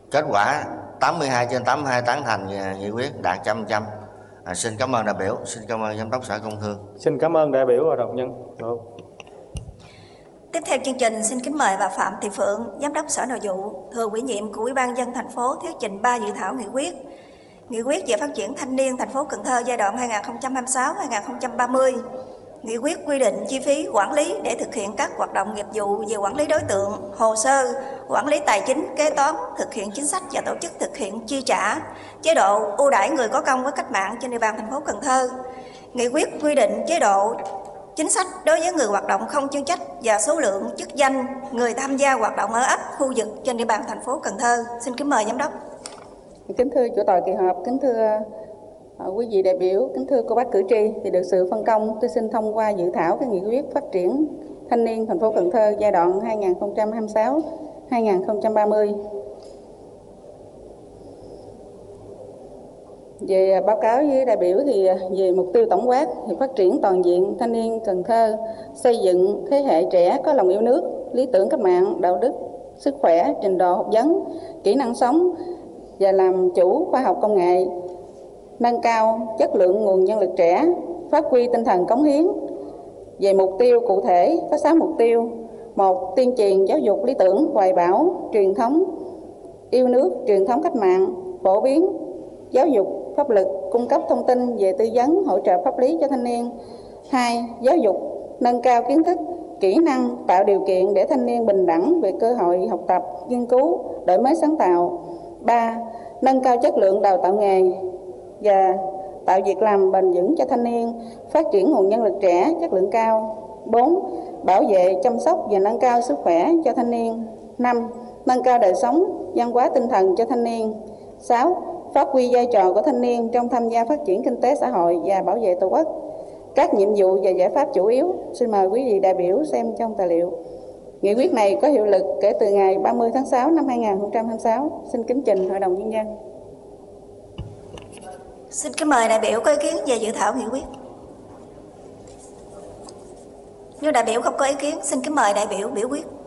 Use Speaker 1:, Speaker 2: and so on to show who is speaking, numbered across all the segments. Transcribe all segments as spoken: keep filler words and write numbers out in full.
Speaker 1: Kết quả tám mươi hai trên tám mươi hai tán thành nghị quyết, đạt một trăm phần trăm. À, xin cảm ơn đại biểu, xin cảm ơn Giám đốc Sở Công Thương.
Speaker 2: Xin cảm ơn đại biểu Hội đồng Nhân. Được.
Speaker 3: Tiếp theo chương trình, xin kính mời bà Phạm Thị Phượng, Giám đốc Sở Nội vụ, thường ủy nhiệm của Ủy ban nhân dân thành phố thuyết trình ba dự thảo nghị quyết. Nghị quyết về phát triển thanh niên thành phố Cần Thơ giai đoạn hai nghìn không trăm hai mươi sáu đến hai nghìn không trăm ba mươi. Nghị quyết quy định chi phí quản lý để thực hiện các hoạt động nghiệp vụ về quản lý đối tượng, hồ sơ, quản lý tài chính, kế toán, thực hiện chính sách và tổ chức thực hiện chi trả, chế độ ưu đãi người có công với cách mạng trên địa bàn thành phố Cần Thơ. Nghị quyết quy định chế độ chính sách đối với người hoạt động không chuyên trách và số lượng chức danh người tham gia hoạt động ở ấp, khu vực trên địa bàn thành phố Cần Thơ. Xin kính mời giám đốc.
Speaker 4: Kính thưa chủ tọa kỳ họp, kính thưa uh, quý vị đại biểu, kính thưa cô bác cử tri, thì được sự phân công, tôi xin thông qua dự thảo cái nghị quyết phát triển thanh niên thành phố Cần Thơ giai đoạn hai nghìn không trăm hai mươi sáu đến hai nghìn không trăm ba mươi. Về báo cáo với đại biểu thì về mục tiêu tổng quát thì phát triển toàn diện thanh niên Cần Thơ, xây dựng thế hệ trẻ có lòng yêu nước, lý tưởng cách mạng, đạo đức, sức khỏe, trình độ học vấn, kỹ năng sống và làm chủ khoa học công nghệ, nâng cao chất lượng nguồn nhân lực trẻ, phát huy tinh thần cống hiến. Về mục tiêu cụ thể có sáu mục tiêu: một, tuyên truyền giáo dục lý tưởng, hoài bão, truyền thống yêu nước, truyền thống cách mạng, phổ biến giáo dục pháp luật, cung cấp thông tin về tư vấn, hỗ trợ pháp lý cho thanh niên. Hai, giáo dục nâng cao kiến thức, kỹ năng, tạo điều kiện để thanh niên bình đẳng về cơ hội học tập, nghiên cứu, đổi mới sáng tạo. Ba, nâng cao chất lượng đào tạo nghề và tạo việc làm bền vững cho thanh niên, phát triển nguồn nhân lực trẻ chất lượng cao. Bốn, bảo vệ, chăm sóc và nâng cao sức khỏe cho thanh niên. Năm, nâng cao đời sống, văn hóa tinh thần cho thanh niên. Sáu, phát huy vai trò của thanh niên trong tham gia phát triển kinh tế xã hội và bảo vệ Tổ quốc. Các nhiệm vụ và giải pháp chủ yếu, xin mời quý vị đại biểu xem trong tài liệu. Nghị quyết này có hiệu lực kể từ ngày ba mươi tháng sáu năm hai nghìn không trăm hai mươi sáu. Xin kính trình Hội đồng Nhân dân.
Speaker 3: Xin kính mời đại biểu có ý kiến về dự thảo nghị quyết. Nếu đại biểu không có ý kiến, xin kính mời đại biểu biểu quyết.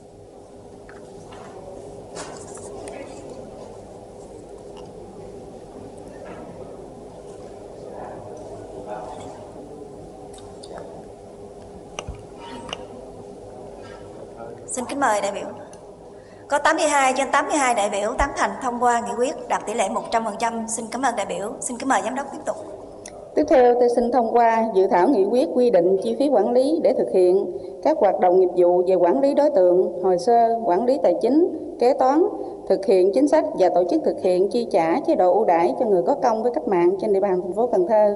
Speaker 3: Xin kính mời đại biểu. Có tám mươi hai trên tám mươi hai đại biểu tán thành thông qua nghị quyết, đạt tỷ lệ một trăm phần trăm. Xin cảm ơn đại biểu. Xin kính mời giám đốc tiếp tục.
Speaker 4: Tiếp theo, tôi xin thông qua dự thảo nghị quyết quy định chi phí quản lý để thực hiện các hoạt động nghiệp vụ về quản lý đối tượng, hồ sơ, quản lý tài chính, kế toán, thực hiện chính sách và tổ chức thực hiện chi trả chế độ ưu đãi cho người có công với cách mạng trên địa bàn thành phố Cần Thơ.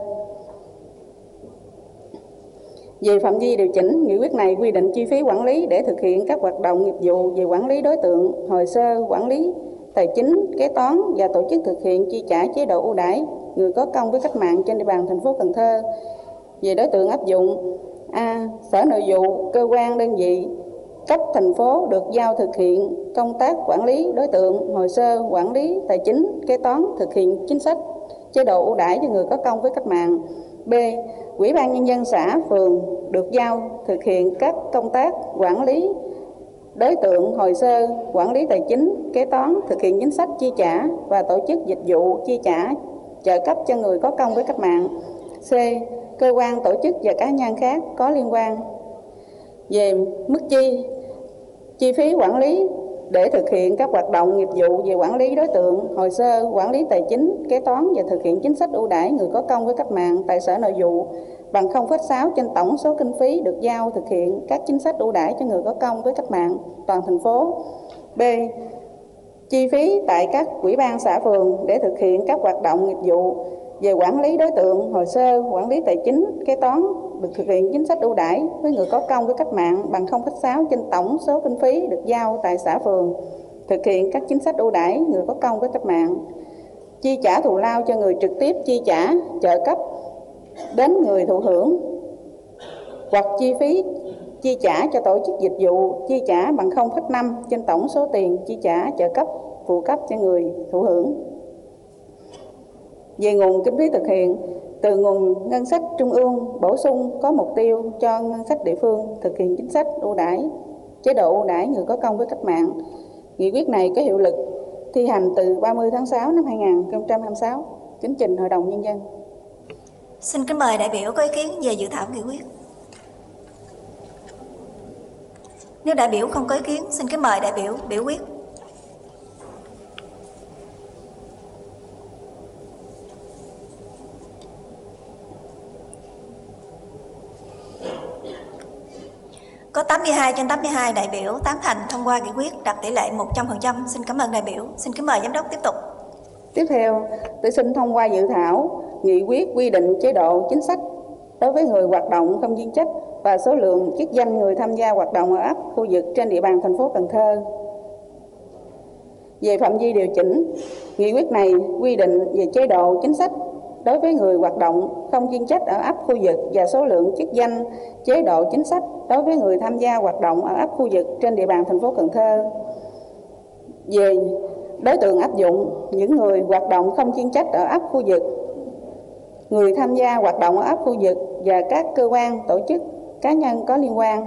Speaker 4: Về phạm vi điều chỉnh, nghị quyết này quy định chi phí quản lý để thực hiện các hoạt động nghiệp vụ về quản lý đối tượng, hồ sơ, quản lý tài chính, kế toán và tổ chức thực hiện chi trả chế độ ưu đãi người có công với cách mạng trên địa bàn thành phố Cần Thơ. Về đối tượng áp dụng: A. Sở Nội vụ, cơ quan đơn vị cấp thành phố được giao thực hiện công tác quản lý đối tượng, hồ sơ, quản lý tài chính, kế toán, thực hiện chính sách chế độ ưu đãi cho người có công với cách mạng. B. Ủy ban nhân dân xã, phường được giao thực hiện các công tác quản lý đối tượng, hồ sơ, quản lý tài chính, kế toán, thực hiện chính sách chi trả và tổ chức dịch vụ chi trả trợ cấp cho người có công với cách mạng. C. Cơ quan, tổ chức và cá nhân khác có liên quan. Về mức chi, chi phí quản lý để thực hiện các hoạt động nghiệp vụ về quản lý đối tượng, hồ sơ, quản lý tài chính, kế toán và thực hiện chính sách ưu đãi người có công với cách mạng tại Sở Nội vụ bằng không phẩy sáu trên tổng số kinh phí được giao thực hiện các chính sách ưu đãi cho người có công với cách mạng toàn thành phố. B. Chi phí tại các ủy ban xã phường để thực hiện các hoạt động nghiệp vụ về quản lý đối tượng, hồ sơ, quản lý tài chính, kế toán được thực hiện chính sách ưu đãi với người có công với cách mạng bằng không phẩy sáu trên tổng số kinh phí được giao tại xã phường thực hiện các chính sách ưu đãi người có công với cách mạng. Chi trả thù lao cho người trực tiếp chi trả trợ cấp đến người thụ hưởng hoặc chi phí chi trả cho tổ chức dịch vụ chi trả bằng không phẩy năm trên tổng số tiền chi trả trợ cấp phụ cấp cho người thụ hưởng. Về nguồn kinh phí thực hiện, từ nguồn ngân sách trung ương bổ sung có mục tiêu cho ngân sách địa phương thực hiện chính sách ưu đãi chế độ ưu đãi người có công với cách mạng. Nghị quyết này có hiệu lực thi hành từ ba mươi tháng sáu năm hai nghìn không trăm hai mươi sáu, kính trình Hội đồng Nhân dân.
Speaker 3: Xin kính mời đại biểu có ý kiến về dự thảo nghị quyết. Nếu đại biểu không có ý kiến, xin kính mời đại biểu biểu quyết. Có tám mươi hai trên tám mươi hai đại biểu tán thành thông qua nghị quyết đạt tỷ lệ một trăm phần trăm. Xin cảm ơn đại biểu. Xin kính mời giám đốc tiếp tục.
Speaker 4: Tiếp theo, tôi xin thông qua dự thảo nghị quyết quy định chế độ chính sách đối với người hoạt động không chuyên trách và số lượng chức danh người tham gia hoạt động ở ấp, khu vực trên địa bàn thành phố Cần Thơ. Về phạm vi điều chỉnh, nghị quyết này quy định về chế độ chính sách đối với người hoạt động không chuyên trách ở ấp, khu vực và số lượng chức danh, chế độ chính sách đối với người tham gia hoạt động ở ấp, khu vực trên địa bàn thành phố Cần Thơ. Về đối tượng áp dụng, những người hoạt động không chuyên trách ở ấp, khu vực, người tham gia hoạt động ở ấp, khu vực và các cơ quan, tổ chức, cá nhân có liên quan.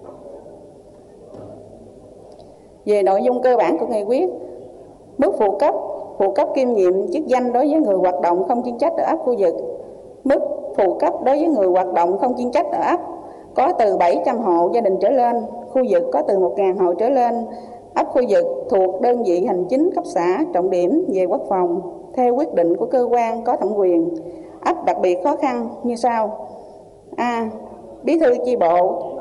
Speaker 4: Về nội dung cơ bản của nghị quyết, mức phụ cấp, phụ cấp kiêm nhiệm chức danh đối với người hoạt động không chuyên trách ở ấp, khu vực, mức phụ cấp đối với người hoạt động không chuyên trách ở ấp có từ bảy trăm hộ gia đình trở lên, khu vực có từ một nghìn hộ trở lên, ấp, khu vực thuộc đơn vị hành chính cấp xã trọng điểm về quốc phòng theo quyết định của cơ quan có thẩm quyền, ấp đặc biệt khó khăn như sau: A. Bí thư chi bộ